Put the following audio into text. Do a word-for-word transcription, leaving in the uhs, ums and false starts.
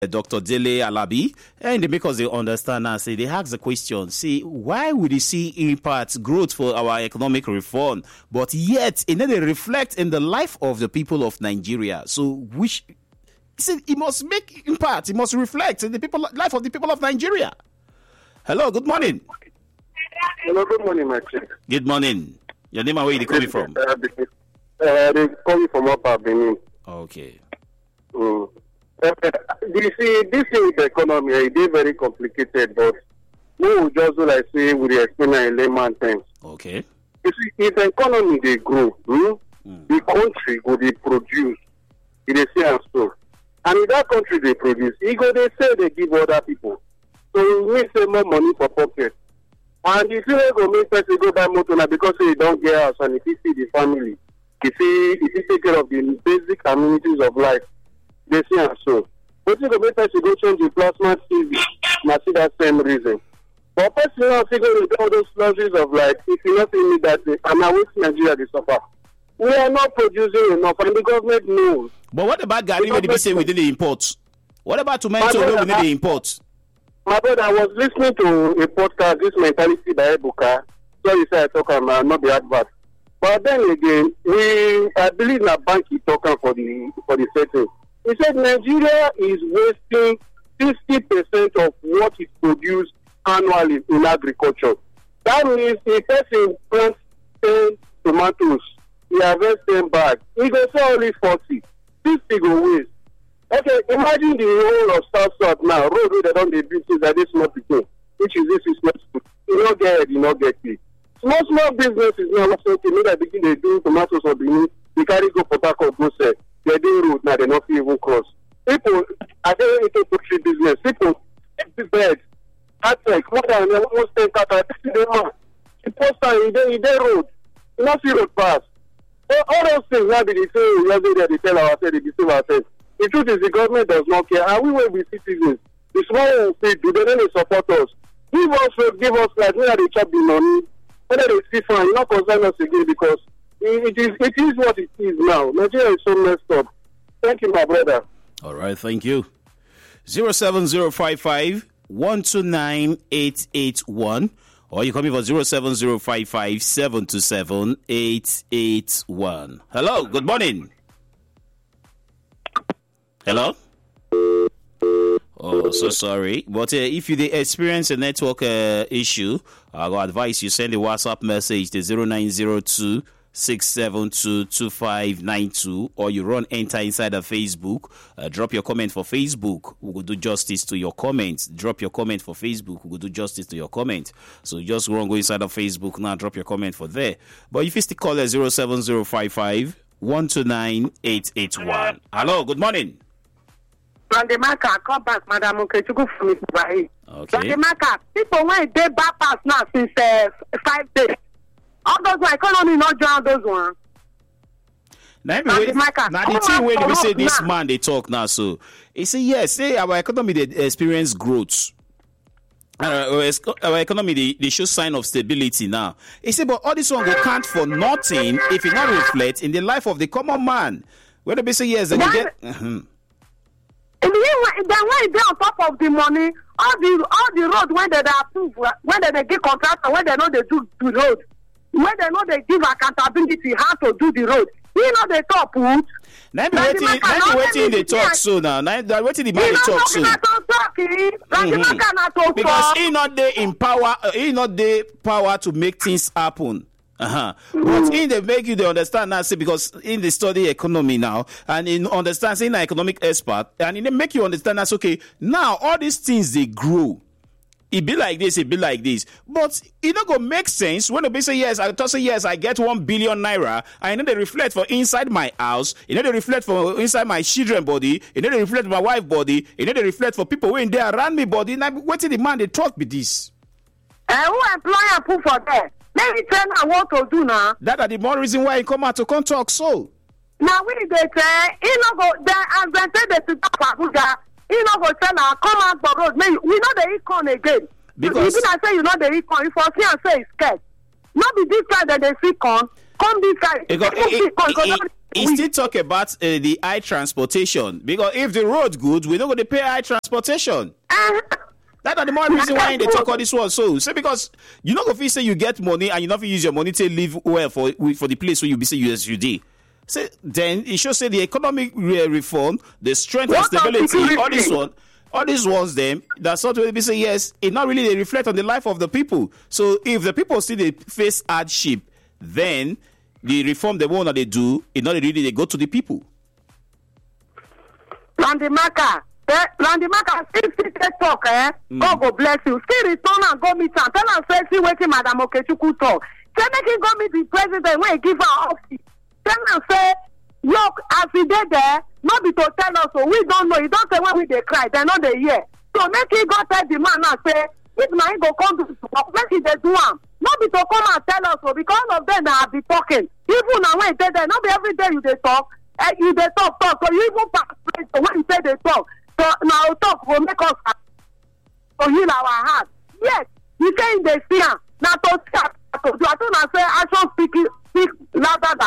Doctor Dele Alabi, and they make us they understand and say they ask the question, see, why would you see impact growth for our economic reform, but yet it they reflect in the life of the people of Nigeria? So which see, it must make impact, it must reflect in the people life of the people of Nigeria. Hello, good morning. Hello, good morning, my friend. Good morning. Your name and where you coming from? Uh, uh, they call me from Upper Benin. Okay. Mm. Uh, you see, this thing with the economy, it is very complicated, but we will just do like say we explain in layman terms. Okay. You see, if the economy they grow, hmm, mm. the country go they produce, it is say and so. And in that country they produce, it go they say they give other people. So we need say more money for pocket. And if you go make person go buy motor now because you don't get house and if you see the family, if you if you take care of the basic amenities of life. They say and so. But you go make person go change the plasma T V, must see that same reason. But person now figure with all those luxuries of life, if you not see me that day, and now with Nigeria they suffer. We are not producing enough, and the government knows. But what about Gary when they say we did the imports? What about tomato when we did the imports? My brother, I was listening to a podcast, This Mentality by Ebuka. So you say I talk about not the advert. But then again, we I believe that bank is talking for the for the setting. He said Nigeria is wasting fifty percent of what is produced annually in agriculture. That means if a person plants ten tomatoes, he harvests ten bags, he goes sell only forty. fifty go waste. Okay, imagine the whole of South South now, road where they don't build things like this small people, which is this is not good. You don't get it, you don't get it. Small, small businesses now, also, you know, begin they do tomatoes or beans, they carry go for Port Harcourt, go sell. They're doing road now, they're not even cross. People are very into poultry business. People take the birds, like more than almost ten cattle. This is the man. The poster in the, in the road, you not see road pass. So all those things now be the same. We just there, they tell ourselves, they deceive ourselves. The truth is the government does not care. And we will be citizens. The small ones say, do they don't support us? Give us road, give us like, whether they chop the money, whether they see fine, not concern us again because It is, it is what it is now. Nigeria is so messed up. Thank you, my brother. All right, thank you. zero seven zero five five one two nine eight eight one or you call me for zero seven zero five five seven two seven eight eight one. Hello, good morning. Hello? Oh, so sorry. But uh, if you experience a network uh, issue, I will advise you send a WhatsApp message to zero nine zero two six seven two two five nine two or you run enter inside of Facebook. Uh, drop your comment for Facebook. We will do justice to your comment. Drop your comment for Facebook. We will do justice to your comment. So just run go inside of Facebook now. Drop your comment for there. But if you still call at zero seven zero five five one two nine eight eight one. Hello, good morning. Mandemaka, come back, Madam Okechuku from Ibadan. Okay. Mandemaka, people when they back pass now since uh, five days. All those one, economy not join those one. Now, now the thing when we say this now. Man they talk now, so he say yes, say our economy they experience growth. Uh, our economy they, they show sign of stability now. He say, but all this one will count for nothing if it not reflect in the life of the common man. When they say yes, then you get. Uh-huh. Then when they on top of the money, all the all the road when they approve, when they, they give contractor, when they know they do the road. When they know they give accountability how to do the road, you know they talk put. Now be waiting, now be waiting they talk so now. Now they waiting the man they talk so. Mm-hmm. Because he not there in power, uh, he not there power to make things happen. Uh-huh. Mm. But in they make you they understand now, say because in the study economy now and in understand saying an economic expert and in they make you understand that's okay. Now all these things they grow. It be like this, it be like this. But it not gonna make sense when they say yes, I tell say yes, I get one billion naira. I know they reflect for inside my house, you know they reflect for inside my children body, you know they reflect for my wife body, you know they reflect for people when they around me body. Now what the man they talk with this? Uh, who employer put for that? Let me tell you what to do now. That are the more reason why he come out to come talk so. Now we they say, you know go there as they say they to Abuja. You know, go tell her, come out the road. Man, we know the econ again. Because even I say you know the econ, if I see and say it's scared. Not be this side that they see con, come this side. It got, it, it, it, he still talk about uh, the high transportation, because if the road good, we're not going to pay high transportation. Uh, That are the more reason why they talk all this one. So, say because you know, if you say you get money and you not use your money to live well for for the place where you be say U S U D. Say then it should say the economic re- reform, the strength and stability, all this one, all these ones, them that's not really be say yes. It not really they reflect on the life of the people. So if the people still they face hardship, then the reform the one that they do, it not really they go to the people. Landimaka. Landimaka still still take talk, eh? Mm. God go bless you. Still return and go meet am. Tell am say see wetin Madam Okechukwu talk. Say make him go meet the president when he give her office. Tell am say, look, as he dey there, not be to tell us, so we don't know. He don't say when we dey cry, they know they hear. So make him go tell the man and say, if na him go come do work, make he dey do am. Not be to come and tell us, so because all of them na be talking. Even na when he dey there, not be every day you dey talk. Eh, you dey talk, talk. So you even participate. So when you say they talk. So now talk will make us to heal our heart. Yes, you say they see am. Now to see am, to do. I don't say action speak speak louder than